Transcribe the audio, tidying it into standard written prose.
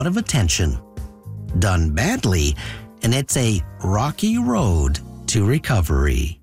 of attention. Done badly, and it's a rocky road to recovery.